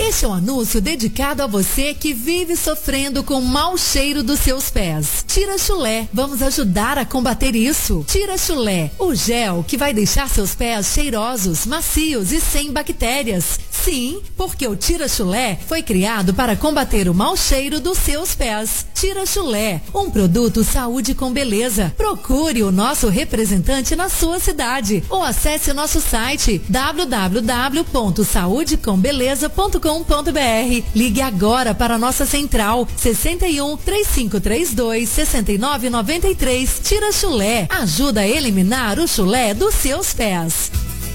Este é um anúncio dedicado a você que vive sofrendo com o mau cheiro dos seus pés. Tira Chulé, vamos ajudar a combater isso. Tira Chulé, o gel que vai deixar seus pés cheirosos, macios e sem bactérias. Sim, porque o Tira Chulé foi criado para combater o mau cheiro dos seus pés. Tira Chulé, um produto saúde com beleza. Procure o nosso representante na sua cidade ou acesse o nosso site www.saudecombeleza.com.br. Ligue agora para a nossa central 61 3532 6993. Tira Chulé, ajuda a eliminar o chulé dos seus pés.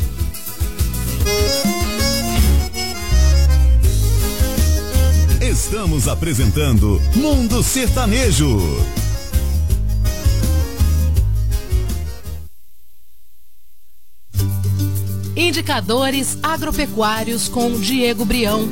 Estamos apresentando Mundo Sertanejo. Indicadores agropecuários com Diego Brião.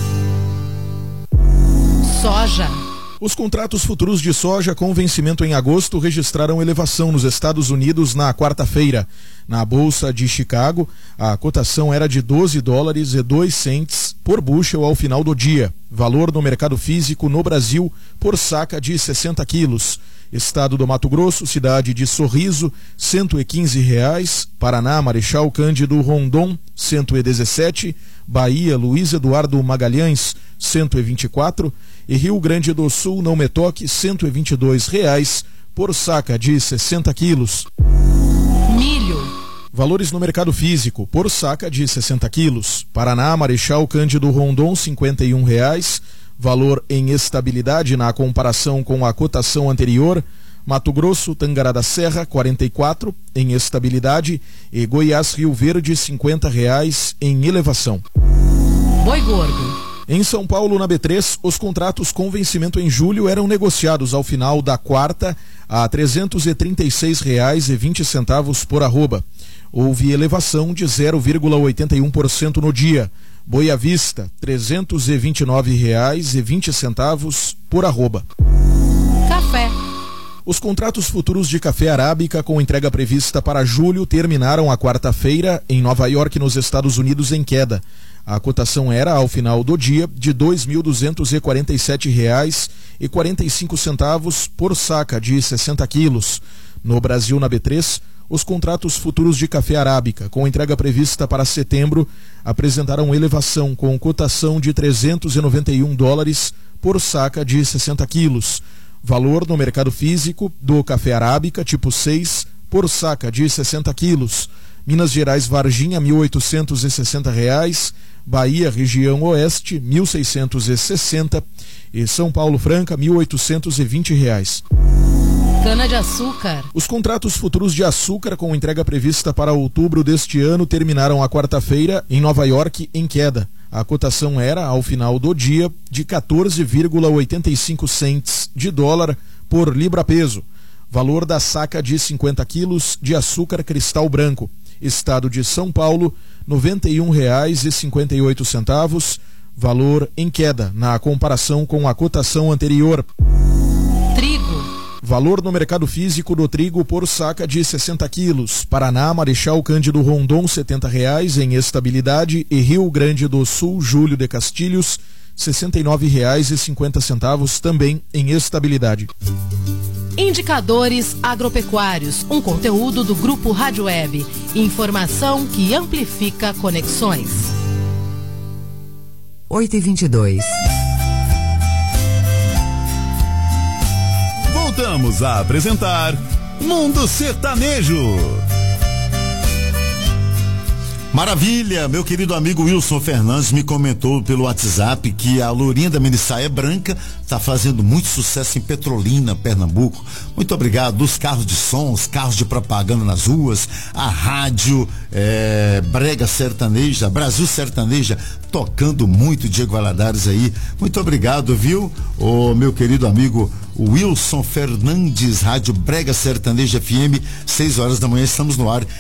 Soja. Os contratos futuros de soja com vencimento em agosto registraram elevação nos Estados Unidos na quarta-feira. Na Bolsa de Chicago, a cotação era de $12,02 por bushel ao final do dia. Valor no mercado físico no Brasil por saca de 60 quilos. Estado do Mato Grosso, cidade de Sorriso, R$115. Paraná, Marechal Cândido Rondon, 117. Bahia, Luiz Eduardo Magalhães, 124. E Rio Grande do Sul, Não Metoque, R$122 por saca de 60 quilos. Milho. Valores no mercado físico, por saca de 60 quilos. Paraná, Marechal Cândido Rondon, R$51. Valor em estabilidade na comparação com a cotação anterior. Mato Grosso, Tangará da Serra, 44 em estabilidade. E Goiás, Rio Verde, R$50 em elevação. Boi gordo. Em São Paulo, na B3, os contratos com vencimento em julho eram negociados ao final da quarta a R$336,20 por arroba. Houve elevação de 0,81% no dia. Boi à vista, R$329,20 por arroba. Café. Os contratos futuros de café arábica com entrega prevista para julho terminaram a quarta-feira em Nova York, nos Estados Unidos, em queda. A cotação era, ao final do dia, de R$2.247,45 por saca de 60 quilos. No Brasil, na B3, os contratos futuros de café arábica, com entrega prevista para setembro, apresentaram elevação com cotação de $391 por saca de 60 quilos. Valor no mercado físico do café arábica tipo 6 por saca de 60 quilos. Minas Gerais, Varginha, R$1.860. Bahia, região oeste, R$1.660. E São Paulo, Franca, R$1.820. Cana-de-açúcar. Os contratos futuros de açúcar com entrega prevista para outubro deste ano terminaram a quarta-feira em Nova York em queda. A cotação era, ao final do dia, de 14,85 cents de dólar por libra-peso. Valor da saca de 50 quilos de açúcar cristal branco. Estado de São Paulo, R$91,58. Valor em queda na comparação com a cotação anterior. Trigo. Valor no mercado físico do trigo por saca de 60 quilos. Paraná, Marechal Cândido Rondon, R$70 em estabilidade. E Rio Grande do Sul, Júlio de Castilhos, R$69,50 também em estabilidade. Indicadores agropecuários, um conteúdo do Grupo Rádio Web. Informação que amplifica conexões. 8h22. Voltamos a apresentar Mundo Sertanejo. Maravilha, meu querido amigo Wilson Fernandes me comentou pelo WhatsApp que a Lourinha da Minissaia Branca está fazendo muito sucesso em Petrolina, Pernambuco. Muito obrigado. Dos carros de som, os carros de propaganda nas ruas, a rádio Brega Sertaneja, Brasil Sertaneja, tocando muito, Diego Valadares aí. Muito obrigado, viu? O meu querido amigo Wilson Fernandes, Rádio Brega Sertaneja FM, 6 horas da manhã, estamos no ar